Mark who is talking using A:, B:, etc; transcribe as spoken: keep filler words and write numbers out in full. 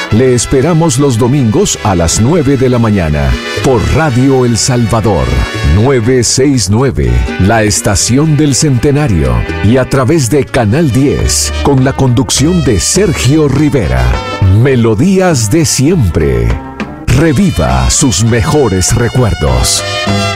A: Le esperamos los domingos a las nueve de la mañana por Radio El Salvador novecientos sesenta y nueve, la estación del centenario, y a través de Canal diez con la conducción de Sergio Rivera. Melodías de siempre. Reviva sus mejores recuerdos.